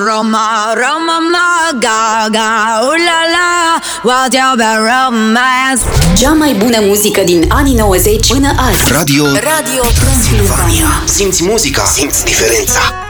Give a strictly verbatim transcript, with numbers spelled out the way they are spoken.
Roma, Roma, ma, gaga, ulala, what's your romance? Cea mai bună muzică din anii nouăzeci până azi. Radio Radio Transilvania. Simți muzica, simți diferența.